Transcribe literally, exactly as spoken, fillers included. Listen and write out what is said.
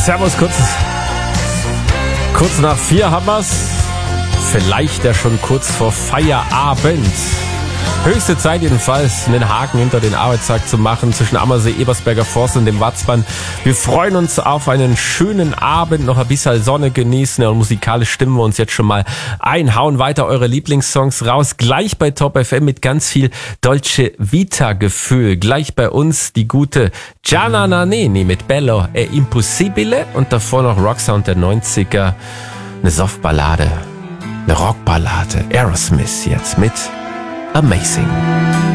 Servus, kurz, kurz nach vier haben wir's. Vielleicht ja schon kurz vor Feierabend. Höchste Zeit jedenfalls, einen Haken hinter den Arbeitstag zu machen zwischen Ammersee, Ebersberger Forst und dem Watzmann. Wir freuen uns auf einen schönen Abend, noch ein bisschen Sonne genießen und musikalisch stimmen wir uns jetzt schon mal ein. Hauen weiter eure Lieblingssongs raus, gleich bei Top F M mit ganz viel Dolce Vita Gefühl. Gleich bei uns die gute Gianna Nannini mit Bello e Impossibile und davor noch Rocksound der neunziger, eine Softballade, eine Rockballade, Aerosmith jetzt mit Amazing.